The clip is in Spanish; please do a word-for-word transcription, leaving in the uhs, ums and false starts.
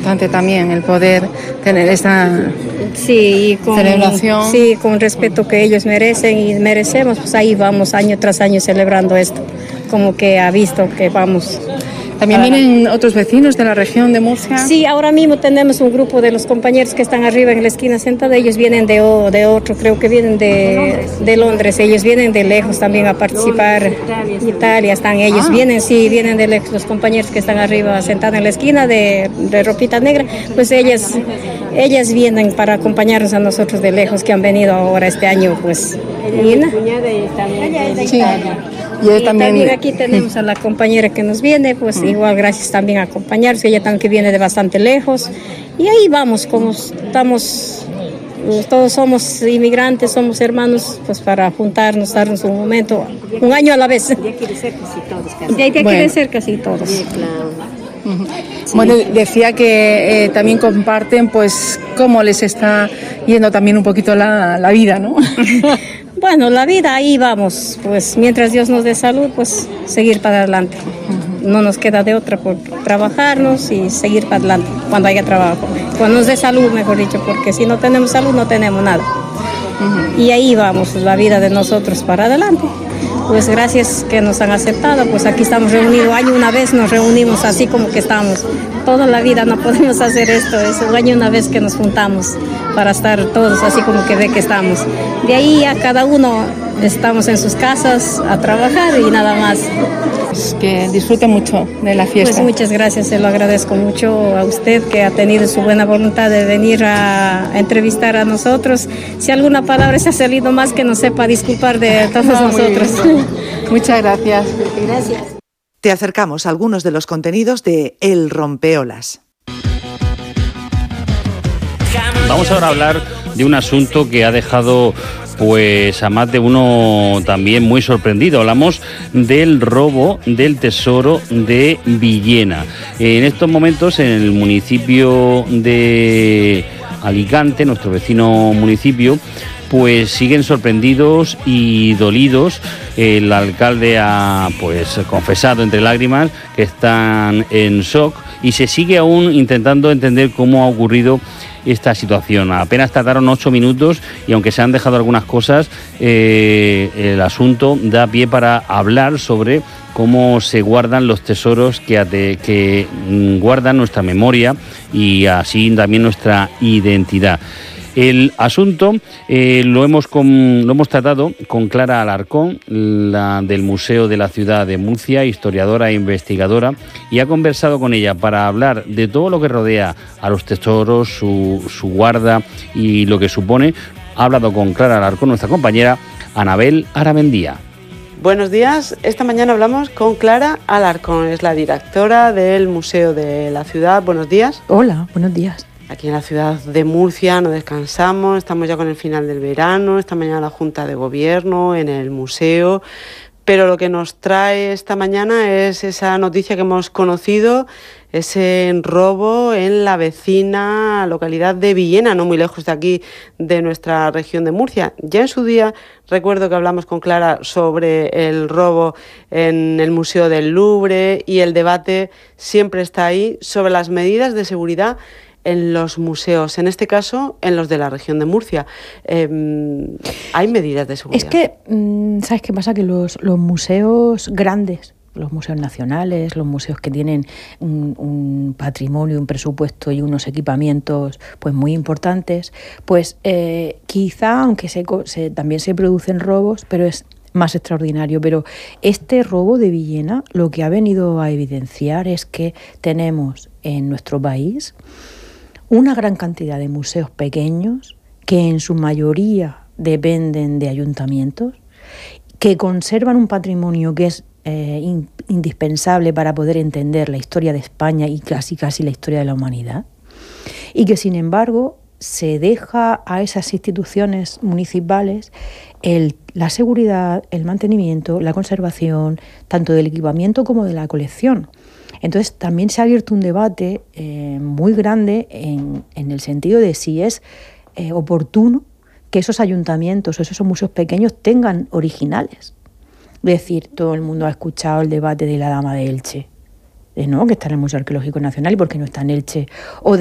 importante también el poder tener esta sí, con, celebración. Sí, con respeto que ellos merecen y merecemos, pues ahí vamos año tras año celebrando esto, como que ha visto que vamos. ¿También vienen otros vecinos de la región de Murcia? Sí, ahora mismo tenemos un grupo de los compañeros que están arriba en la esquina sentada. Ellos vienen de, de otro, creo que vienen de, de Londres. Ellos vienen de lejos también a participar. Italia, Italia están ellos. Ah. Vienen, sí, vienen de lejos. Los compañeros que están arriba sentados en la esquina de, de ropita negra, pues ellas, ellas vienen para acompañarnos a nosotros de lejos, que han venido ahora este año, pues. Mi cuñada también de Italia. Y, y también, también aquí tenemos a la compañera que nos viene, pues mm. igual gracias también a acompañarse, ella también que viene de bastante lejos. Y ahí vamos, como estamos, todos somos inmigrantes, somos hermanos, pues para juntarnos, darnos un momento, un año a la vez. Ya quiere ser casi todos. Casi. Ya, ya bueno. quiere ser casi todos. Sí, claro. Uh-huh. Sí. Bueno, decía que eh, también comparten pues cómo les está yendo también un poquito la, la vida, ¿no? Bueno, la vida ahí vamos, pues mientras Dios nos dé salud, pues seguir para adelante. No nos queda de otra por trabajarnos y seguir para adelante cuando haya trabajo. Cuando nos dé salud, mejor dicho, porque si no tenemos salud no tenemos nada. Uh-huh. Y ahí vamos, la vida de nosotros para adelante. Pues gracias que nos han aceptado, pues aquí estamos reunidos, año una vez nos reunimos así como que estamos. Toda la vida no podemos hacer esto, es un año una vez que nos juntamos para estar todos así como que ve que estamos. De ahí a cada uno estamos en sus casas a trabajar y nada más. Pues que disfrute mucho de la fiesta. Pues muchas gracias, se lo agradezco mucho a usted que ha tenido su buena voluntad de venir a, a entrevistar a nosotros. Si alguna palabra se ha salido más que no sepa, disculpar de todos no, nosotros. Muchas gracias. Gracias. Te acercamos a algunos de los contenidos de El Rompeolas. Vamos ahora a hablar de un asunto que ha dejado pues a más de uno también muy sorprendido. Hablamos del robo del tesoro de Villena. En estos momentos en el municipio de Alicante, nuestro vecino municipio, pues siguen sorprendidos y dolidos. El alcalde ha pues confesado entre lágrimas que están en shock y se sigue aún intentando entender cómo ha ocurrido esta situación. Apenas tardaron ocho minutos y aunque se han dejado algunas cosas, eh, el asunto da pie para hablar sobre cómo se guardan los tesoros que, ate, que guardan nuestra memoria y así también nuestra identidad. El asunto eh, lo, hemos con, lo hemos tratado con Clara Alarcón, la del Museo de la Ciudad de Murcia, historiadora e investigadora, y ha conversado con ella para hablar de todo lo que rodea a los tesoros, su, su guarda y lo que supone. Ha hablado con Clara Alarcón, nuestra compañera Anabel Aramendía. Buenos días, esta mañana hablamos con Clara Alarcón, es la directora del Museo de la Ciudad. Buenos días. Hola, buenos días. Aquí en la ciudad de Murcia no descansamos, estamos ya con el final del verano, esta mañana la Junta de Gobierno, en el museo, pero lo que nos trae esta mañana es esa noticia que hemos conocido, ese robo en la vecina localidad de Villena, no muy lejos de aquí, de nuestra región de Murcia. Ya en su día recuerdo que hablamos con Clara sobre el robo en el Museo del Louvre y el debate siempre está ahí sobre las medidas de seguridad en los museos, en este caso en los de la región de Murcia. Eh, ¿Hay medidas de seguridad? Es que, ¿sabes qué pasa? Que los, los museos grandes, los museos nacionales, los museos que tienen un, un patrimonio, un presupuesto y unos equipamientos pues muy importantes, pues eh, quizá, aunque se, se, también se producen robos, pero es más extraordinario. Pero este robo de Villena lo que ha venido a evidenciar es que tenemos en nuestro país una gran cantidad de museos pequeños que en su mayoría dependen de ayuntamientos, que conservan un patrimonio que es eh, in, indispensable para poder entender la historia de España y casi casi la historia de la humanidad, y que sin embargo se deja a esas instituciones municipales el, la seguridad, el mantenimiento, la conservación, tanto del equipamiento como de la colección. Entonces también se ha abierto un debate eh, muy grande en, en el sentido de si es eh, oportuno que esos ayuntamientos o esos museos pequeños tengan originales. Es decir, todo el mundo ha escuchado el debate de la Dama de Elche, de, ¿no? que está en el Museo Arqueológico Nacional y por qué no está en Elche, o